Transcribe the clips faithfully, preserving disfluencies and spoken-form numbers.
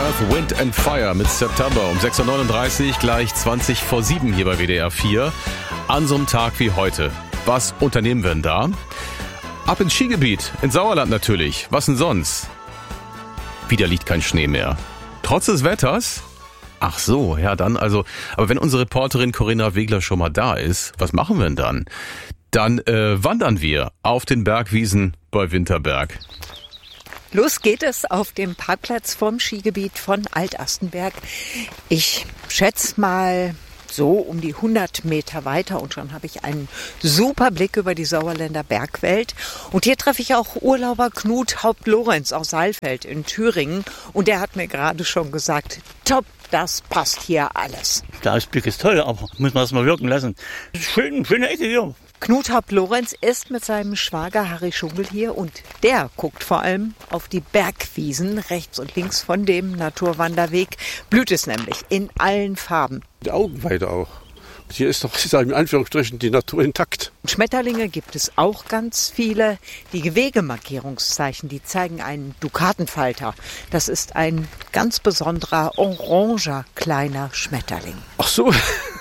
Earth, Wind and Fire mit September um sechs Uhr neununddreißig, gleich zwanzig vor sieben hier bei W D R vier. An so einem Tag wie heute. Was unternehmen wir denn da? Ab ins Skigebiet, ins Sauerland natürlich. Was denn sonst? Wieder liegt kein Schnee mehr. Trotz des Wetters? Ach so, ja dann also. Aber wenn unsere Reporterin Corinna Wegler schon mal da ist, was machen wir denn dann? Dann äh, wandern wir auf den Bergwiesen bei Winterberg. Los geht es auf dem Parkplatz vom Skigebiet von Alt-Astenberg. Ich schätze mal so um die hundert Meter weiter und schon habe ich einen super Blick über die Sauerländer Bergwelt. Und hier treffe ich auch Urlauber Knut Haupt-Lorenz aus Saalfeld in Thüringen. Und der hat mir gerade schon gesagt, top, das passt hier alles. Der Ausblick ist toll, aber muss man das mal wirken lassen. Schön, schöne Ecke hier. Knut Haupt-Lorenz ist mit seinem Schwager Harry Schungel hier und der guckt vor allem auf die Bergwiesen rechts und links von dem Naturwanderweg. Blüht es nämlich in allen Farben. Die Augenweide auch. Hier ist doch, ich sage in Anführungsstrichen, die Natur intakt. Schmetterlinge gibt es auch ganz viele. Die Gewegemarkierungszeichen, die zeigen einen Dukatenfalter. Das ist ein ganz besonderer, oranger, kleiner Schmetterling. Ach so.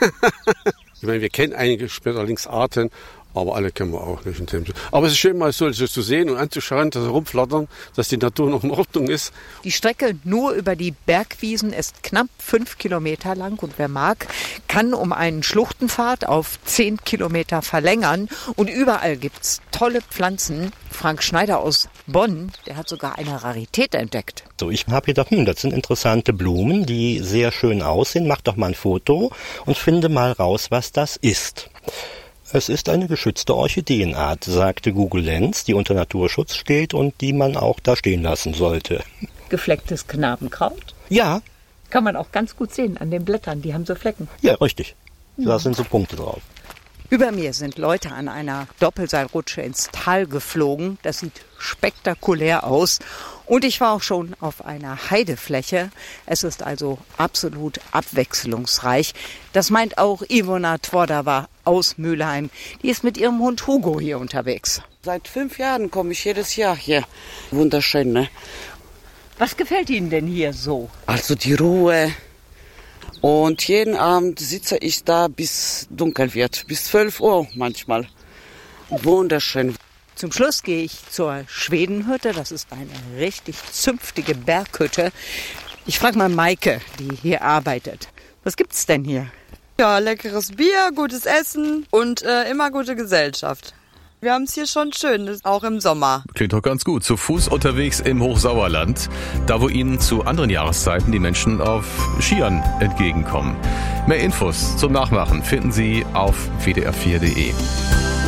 Ich meine, wir kennen einige Schmetterlingsarten, aber alle kennen wir auch nicht in dem Sinne. Aber es ist schön, mal solche zu sehen und anzuschauen, dass sie rumflattern, dass die Natur noch in Ordnung ist. Die Strecke nur über die Bergwiesen ist knapp fünf Kilometer lang und wer mag, kann um einen Schluchtenpfad auf zehn Kilometer verlängern. Und überall gibt's tolle Pflanzen. Frank Schneider aus Bonn, der hat sogar eine Rarität entdeckt. So, ich habe gedacht, hm, das sind interessante Blumen, die sehr schön aussehen. Mach doch mal ein Foto und finde mal raus, was das ist. Es ist eine geschützte Orchideenart, sagte Google Lens, die unter Naturschutz steht und die man auch da stehen lassen sollte. Geflecktes Knabenkraut? Ja. Kann man auch ganz gut sehen an den Blättern, die haben so Flecken. Ja, richtig. Da sind so Punkte drauf. Über mir sind Leute an einer Doppelseilrutsche ins Tal geflogen. Das sieht spektakulär aus. Und ich war auch schon auf einer Heidefläche. Es ist also absolut abwechslungsreich. Das meint auch Ivona Twordava aus Mülheim. Die ist mit ihrem Hund Hugo hier unterwegs. Seit fünf Jahren komme ich jedes Jahr hier. Wunderschön, ne? Was gefällt Ihnen denn hier so? Also die Ruhe. Und jeden Abend sitze ich da, bis dunkel wird. Bis zwölf Uhr manchmal. Wunderschön. Zum Schluss gehe ich zur Schwedenhütte. Das ist eine richtig zünftige Berghütte. Ich frage mal Maike, die hier arbeitet. Was gibt's denn hier? Ja, leckeres Bier, gutes Essen und äh, immer gute Gesellschaft. Wir haben es hier schon schön, auch im Sommer. Klingt doch ganz gut. Zu Fuß unterwegs im Hochsauerland, da wo Ihnen zu anderen Jahreszeiten die Menschen auf Skiern entgegenkommen. Mehr Infos zum Nachmachen finden Sie auf w d r vier punkt d e.